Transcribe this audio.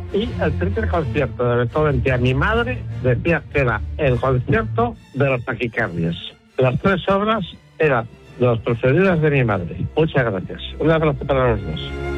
Y el primer concierto de Beethoven que a mi madre decía que era el concierto de las taquicardias. Las 3 obras eran de las preferidas de mi madre. Muchas gracias. Un abrazo para los dos.